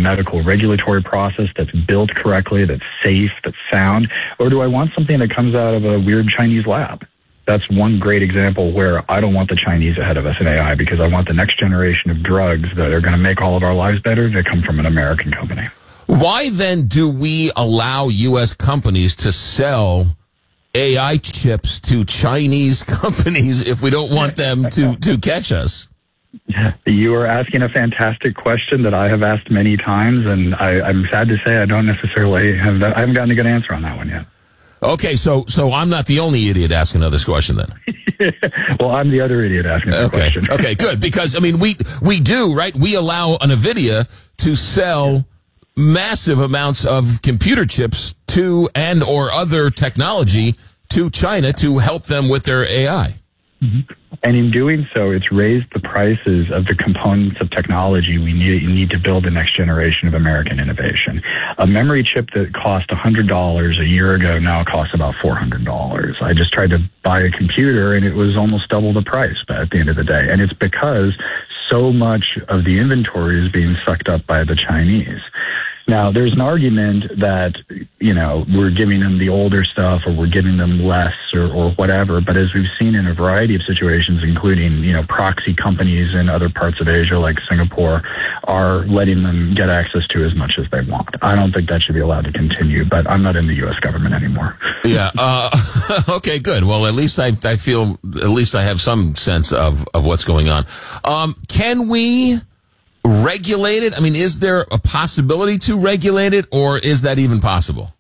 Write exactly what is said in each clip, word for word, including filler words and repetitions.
medical regulatory process that's built correctly, that's safe, that's sound? Or do I want something that comes out of a weird Chinese lab? That's one great example where I don't want the Chinese ahead of us in A I, because I want the next generation of drugs that are going to make all of our lives better to come from an American company. Why then do we allow U S companies to sell A I chips to Chinese companies if we don't want them to, to catch us? You are asking a fantastic question that I have asked many times, and I, I'm sad to say I don't necessarily have that. I haven't gotten a good answer on that one yet. Okay, so so I'm not the only idiot asking this question then. Well, I'm the other idiot asking the okay. question. Okay, good, because I mean we we do, right? We allow NVIDIA to sell massive amounts of computer chips to and or other technology to China to help them with their A I. Mm-hmm. And in doing so, it's raised the prices of the components of technology we need, need to build the next generation of American innovation. A memory chip that cost one hundred dollars a year ago now costs about four hundred dollars. I just tried to buy a computer, and it was almost double the price at the end of the day. And it's because so much of the inventory is being sucked up by the Chinese. Now, there's an argument that, you know, we're giving them the older stuff, or we're giving them less, or, or whatever. But as we've seen in a variety of situations, including, you know, proxy companies in other parts of Asia, like Singapore, are letting them get access to as much as they want. I don't think that should be allowed to continue, but I'm not in the U S government anymore. Yeah. Uh, okay, good. Well, at least I, I feel, at least I have some sense of, of what's going on. Um, can we regulate it? I mean, is there a possibility to regulate it, or is that even possible?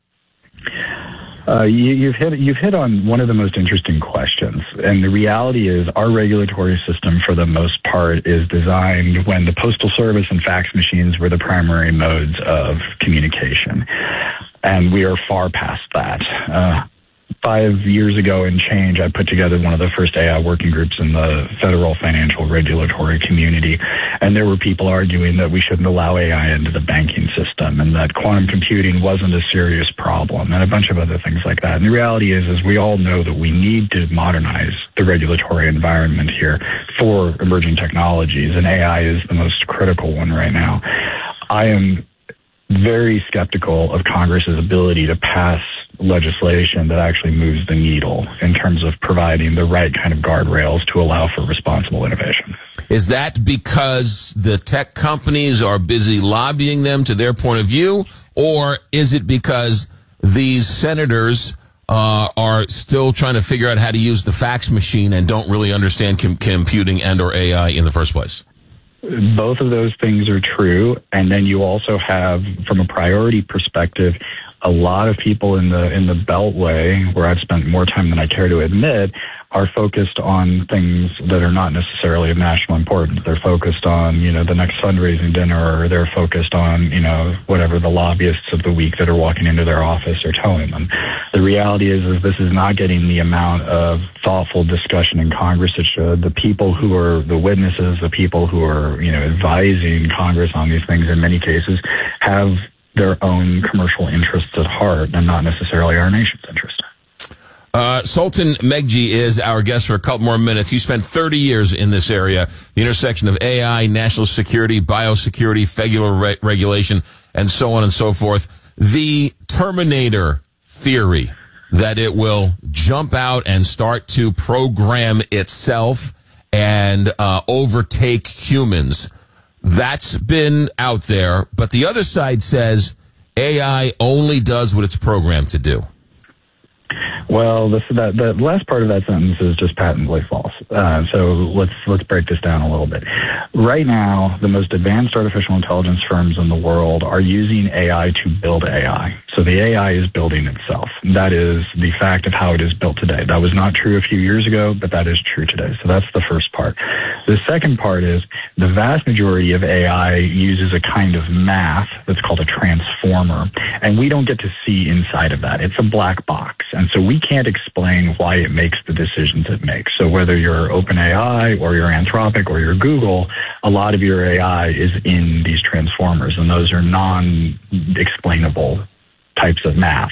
Uh, you, you've hit you've hit on one of the most interesting questions, and the reality is our regulatory system, for the most part, is designed when the Postal Service and fax machines were the primary modes of communication, and we are far past that. Uh, Five years ago and change, I put together one of the first A I working groups in the federal financial regulatory community. And there were people arguing that we shouldn't allow A I into the banking system, and that quantum computing wasn't a serious problem, and a bunch of other things like that. And the reality is, is we all know that we need to modernize the regulatory environment here for emerging technologies, and A I is the most critical one right now. I am very skeptical of Congress's ability to pass legislation that actually moves the needle in terms of providing the right kind of guardrails to allow for responsible innovation. Is that because the tech companies are busy lobbying them to their point of view, or is it because these senators uh, are still trying to figure out how to use the fax machine and don't really understand com- computing and or A I in the first place? Both of those things are true. And then you also have, from a priority perspective, a lot of people in the in the Beltway, where I've spent more time than I care to admit, are focused on things that are not necessarily of national importance. They're focused on, you know, the next fundraising dinner, or they're focused on, you know, whatever the lobbyists of the week that are walking into their office are telling them. The reality is, is this is not getting the amount of thoughtful discussion in Congress it should. The people who are the witnesses, the people who are, you know, advising Congress on these things in many cases have their own commercial interests at heart, and not necessarily our nation's interest. Uh, Sultan Megji is our guest for a couple more minutes. You spent thirty years in this area, the intersection of A I, national security, biosecurity, federal re- regulation, and so on and so forth. The Terminator theory that it will jump out and start to program itself and uh, overtake humans. That's been out there, but the other side says A I only does what it's programmed to do. Well, this, that, the last part of that sentence is just patently false. Uh, so let's let's break this down a little bit. Right now, the most advanced artificial intelligence firms in the world are using A I to build A I. So the A I is building itself. That is the fact of how it is built today. That was not true a few years ago, but that is true today. So that's the first part. The second part is the vast majority of A I uses a kind of math that's called a transformer, and we don't get to see inside of that. It's a black box, and so we can't explain why it makes the decisions it makes. So whether you're OpenAI or you're Anthropic or you're Google, a lot of your A I is in these transformers, and those are non-explainable types of math.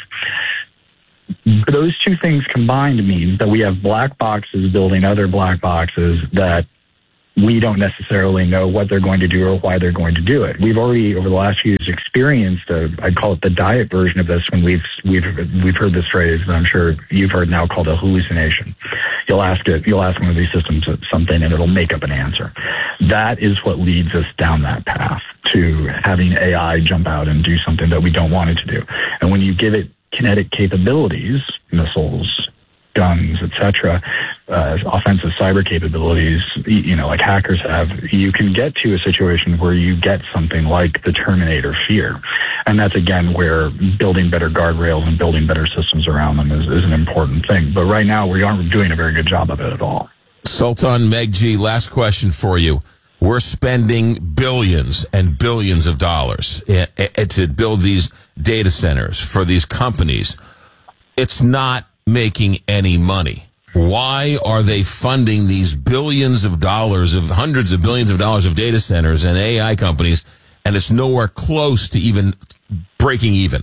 Those two things combined mean that we have black boxes building other black boxes that we don't necessarily know what they're going to do or why they're going to do it. We've already, over the last few years, experienced, a, I'd call it the diet version of this, when we've we've we've heard this phrase that I'm sure you've heard now called a hallucination. You'll ask it, you'll ask one of these systems something, and it'll make up an answer. That is what leads us down that path to having A I jump out and do something that we don't want it to do. And when you give it kinetic capabilities, missiles, guns, et cetera, uh, offensive cyber capabilities, you know, like hackers have, you can get to a situation where you get something like the Terminator fear. And that's, again, where building better guardrails and building better systems around them is, is an important thing. But right now, we aren't doing a very good job of it at all. Sultan Megji, last question for you. We're spending billions and billions of dollars to build these data centers for these companies. It's not making any money. Why are they funding these billions of dollars, of hundreds of billions of dollars of data centers and A I companies, and it's nowhere close to even breaking even?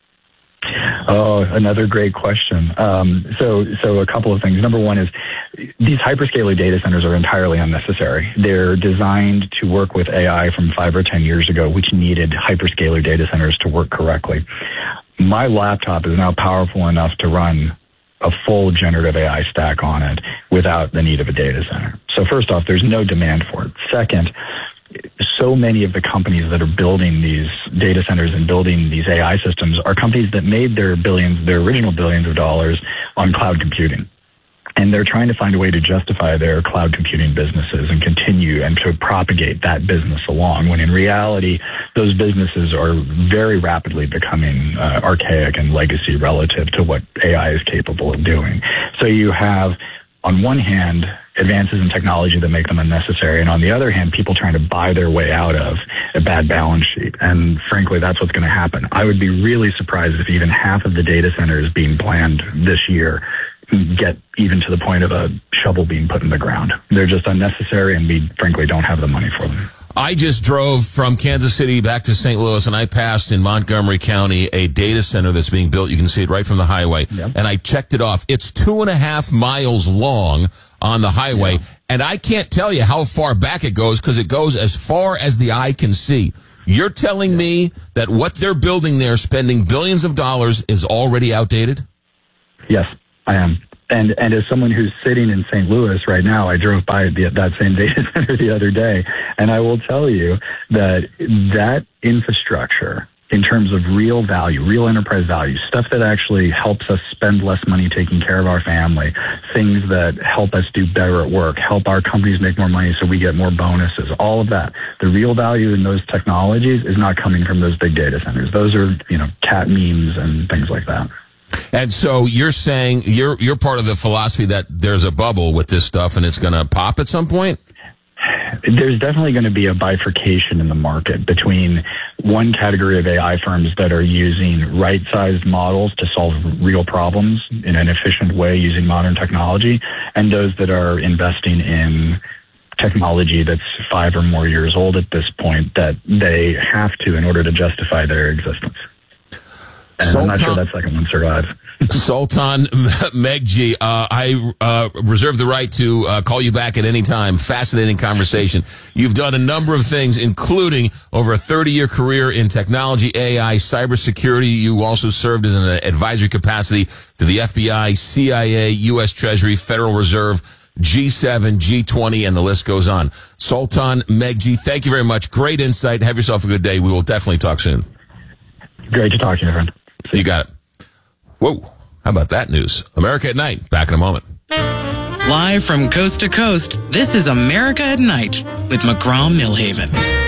Oh, another great question. Um, so, so a couple of things. Number one is these hyperscaler data centers are entirely unnecessary. They're designed to work with A I from five or ten years ago, which needed hyperscaler data centers to work correctly. My laptop is now powerful enough to run a full generative A I stack on it without the need of a data center. So first off, there's no demand for it. Second, so many of the companies that are building these data centers and building these A I systems are companies that made their billions, their original billions of dollars on cloud computing. And they're trying to find a way to justify their cloud computing businesses and continue and to propagate that business along, when in reality, those businesses are very rapidly becoming uh, archaic and legacy relative to what A I is capable of doing. So you have, on one hand, advances in technology that make them unnecessary, and on the other hand, people trying to buy their way out of a bad balance sheet. And frankly, that's what's going to happen. I would be really surprised if even half of the data centers being planned this year get even to the point of a shovel being put in the ground. They're just unnecessary, and we frankly don't have the money for them. I just drove from Kansas City back to Saint Louis, and I passed in Montgomery County a data center that's being built. You can see it right from the highway. Yep. And I checked it off. It's two and a half miles long on the highway, yeah. And I can't tell you how far back it goes because it goes as far as the eye can see. You're telling yeah. me that what they're building there, spending billions of dollars, is already outdated? Yes, I am. And and as someone who's sitting in Saint Louis right now, I drove by the, that same data center the other day, and I will tell you that that infrastructure, in terms of real value, real enterprise value, stuff that actually helps us spend less money taking care of our family, things that help us do better at work, help our companies make more money so we get more bonuses, all of that. The real value in those technologies is not coming from those big data centers. Those are, you know, cat memes and things like that. And so you're saying you're you're part of the philosophy that there's a bubble with this stuff and it's going to pop at some point? There's definitely going to be a bifurcation in the market between one category of A I firms that are using right-sized models to solve real problems in an efficient way using modern technology, and those that are investing in technology that's five or more years old at this point that they have to in order to justify their existence. And Sultan, I'm not sure that second one survives. Sultan Megji, uh, I uh, reserve the right to uh, call you back at any time. Fascinating conversation. You've done a number of things, including over a thirty-year career in technology, A I, cybersecurity. You also served in an advisory capacity to the F B I, C I A, U S Treasury, Federal Reserve, G seven, G twenty, and the list goes on. Sultan Megji, thank you very much. Great insight. Have yourself a good day. We will definitely talk soon. Great to talk to you, my friend. You got it. Whoa. How about that news? America at Night. Back in a moment. Live from coast to coast, this is America at Night with McGraw Millhaven.